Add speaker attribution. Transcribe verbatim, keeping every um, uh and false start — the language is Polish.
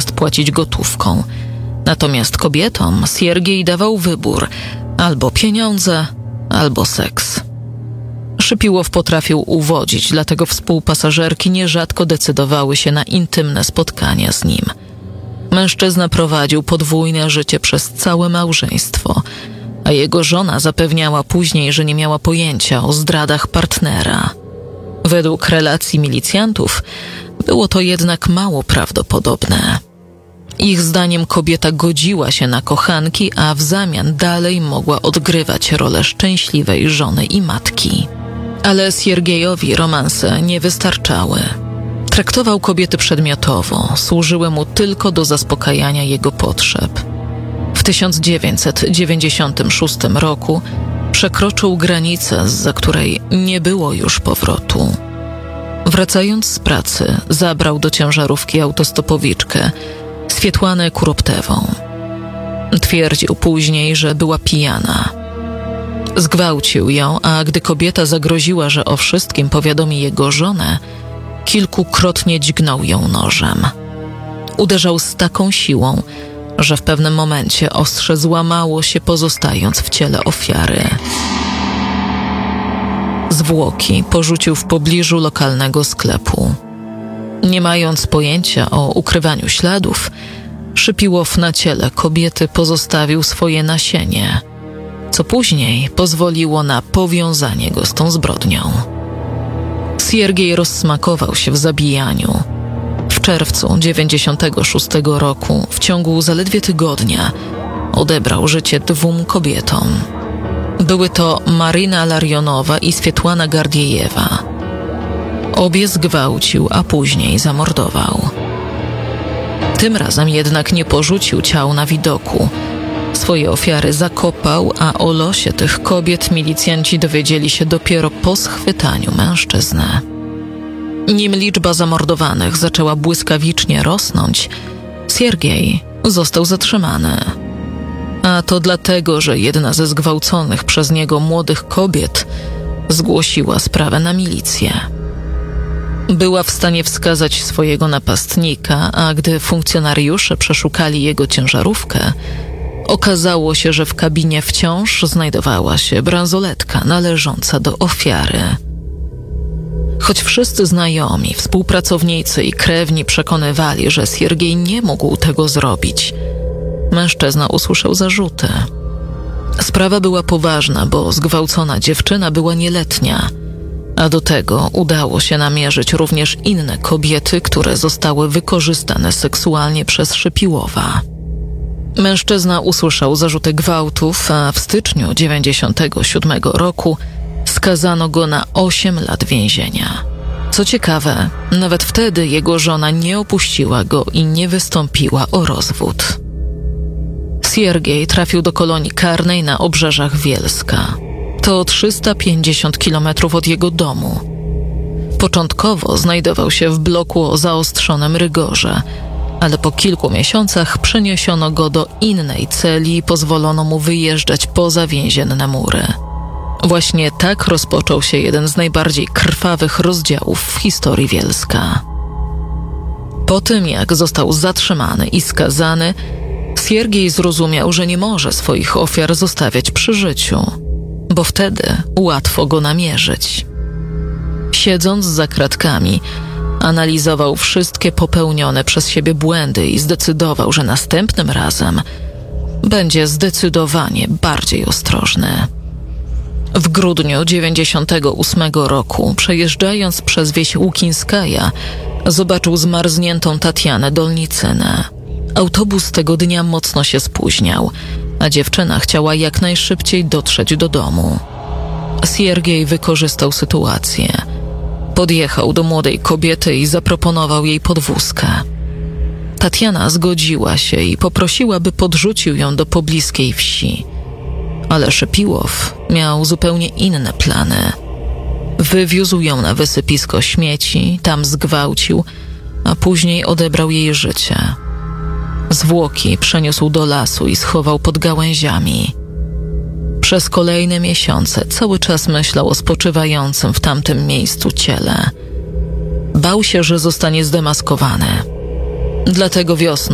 Speaker 1: natychmiast płacić gotówką. Natomiast kobietom Siergiej dawał wybór: albo pieniądze, albo seks. Szypiłow potrafił uwodzić, dlatego współpasażerki nierzadko decydowały się na intymne spotkania z nim. Mężczyzna prowadził podwójne życie przez całe małżeństwo, a jego żona zapewniała później, że nie miała pojęcia o zdradach partnera. Według relacji milicjantów było to jednak mało prawdopodobne. Ich zdaniem kobieta godziła się na kochanki, a w zamian dalej mogła odgrywać rolę szczęśliwej żony i matki. Ale Siergiejowi romanse nie wystarczały. Traktował kobiety przedmiotowo, służyły mu tylko do zaspokajania jego potrzeb. W tysiąc dziewięćset dziewięćdziesiątym szóstym roku przekroczył granicę, zza której nie było już powrotu. Wracając z pracy, zabrał do ciężarówki autostopowiczkę Swietłanę Kuroptewą. Twierdził później, że była pijana. Zgwałcił ją, a gdy kobieta zagroziła, że o wszystkim powiadomi jego żonę, kilkukrotnie dźgnął ją nożem. Uderzał z taką siłą, że w pewnym momencie ostrze złamało się, pozostając w ciele ofiary. Zwłoki porzucił w pobliżu lokalnego sklepu. Nie mając pojęcia o ukrywaniu śladów, Szypiłow na ciele kobiety pozostawił swoje nasienie, co później pozwoliło na powiązanie go z tą zbrodnią. Siergiej rozsmakował się w zabijaniu. W czerwcu dziewięćdziesiątego szóstego roku, w ciągu zaledwie tygodnia, odebrał życie dwóm kobietom. Były to Maryna Larionowa i Swietłana Gardiejewa. Obie zgwałcił, a później zamordował. Tym razem jednak nie porzucił ciał na widoku. Swoje ofiary zakopał, a o losie tych kobiet milicjanci dowiedzieli się dopiero po schwytaniu mężczyzny. Nim liczba zamordowanych zaczęła błyskawicznie rosnąć, Siergiej został zatrzymany. A to dlatego, że jedna ze zgwałconych przez niego młodych kobiet zgłosiła sprawę na milicję. Była w stanie wskazać swojego napastnika, a gdy funkcjonariusze przeszukali jego ciężarówkę, okazało się, że w kabinie wciąż znajdowała się bransoletka należąca do ofiary. Choć wszyscy znajomi, współpracownicy i krewni przekonywali, że Siergiej nie mógł tego zrobić, mężczyzna usłyszał zarzuty. Sprawa była poważna, bo zgwałcona dziewczyna była nieletnia, a do tego udało się namierzyć również inne kobiety, które zostały wykorzystane seksualnie przez Szypiłowa. Mężczyzna usłyszał zarzuty gwałtów, a w styczniu dziewięćdziesiątego siódmego roku skazano go na osiem lat więzienia. Co ciekawe, nawet wtedy jego żona nie opuściła go i nie wystąpiła o rozwód. Siergiej trafił do kolonii karnej na obrzeżach Wielska. To trzysta pięćdziesiąt kilometrów od jego domu. Początkowo znajdował się w bloku o zaostrzonym rygorze, ale po kilku miesiącach przeniesiono go do innej celi i pozwolono mu wyjeżdżać poza więzienne mury. Właśnie tak rozpoczął się jeden z najbardziej krwawych rozdziałów w historii Wielska. Po tym, jak został zatrzymany i skazany, Siergiej zrozumiał, że nie może swoich ofiar zostawiać przy życiu, bo wtedy łatwo go namierzyć. Siedząc za kratkami, analizował wszystkie popełnione przez siebie błędy i zdecydował, że następnym razem będzie zdecydowanie bardziej ostrożny. W grudniu dziewięćdziesiątego ósmego roku, przejeżdżając przez wieś Łukińskaja, zobaczył zmarzniętą Tatianę Dolnicynę. Autobus tego dnia mocno się spóźniał, a dziewczyna chciała jak najszybciej dotrzeć do domu. Siergiej wykorzystał sytuację. Podjechał do młodej kobiety i zaproponował jej podwózkę. Tatiana zgodziła się i poprosiła, by podrzucił ją do pobliskiej wsi. Ale Szypiłow miał zupełnie inne plany. Wywiózł ją na wysypisko śmieci, tam zgwałcił, a później odebrał jej życie. Zwłoki przeniósł do lasu i schował pod gałęziami. Przez kolejne miesiące cały czas myślał o spoczywającym w tamtym miejscu ciele. Bał się, że zostanie zdemaskowany. Dlatego wiosną